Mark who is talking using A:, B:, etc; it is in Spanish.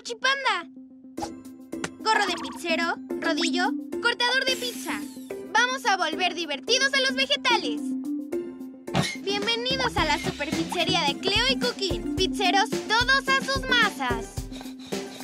A: Pochipanda. Gorro de pizzero, rodillo, cortador de pizza. Vamos a volver divertidos a los vegetales. Bienvenidos a la super pizzería de Cleo y Cookie. Pizzeros, todos a sus masas.